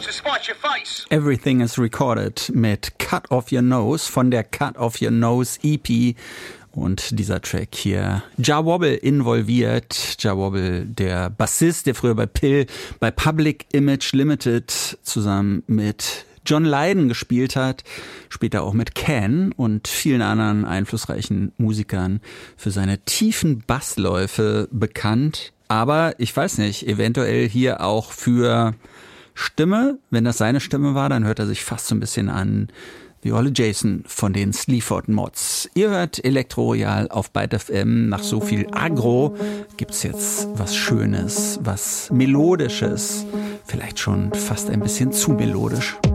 Everything is Recorded mit Cut Off Your Nose von der Cut Off Your Nose EP. Und dieser Track hier, Jah Wobble involviert. Jah Wobble, der Bassist, der früher bei Pill, bei Public Image Limited zusammen mit John Lydon gespielt hat, später auch mit Can und vielen anderen einflussreichen Musikern für seine tiefen Bassläufe bekannt. Aber ich weiß nicht, eventuell hier auch für Stimme. Wenn das seine Stimme war, dann hört er sich fast so ein bisschen an wie Olle Jason von den Sleaford Mods. Ihr hört Elektro Royal auf Byte FM. Nach so viel Agro gibt's jetzt was Schönes, was Melodisches. Vielleicht schon fast ein bisschen zu melodisch.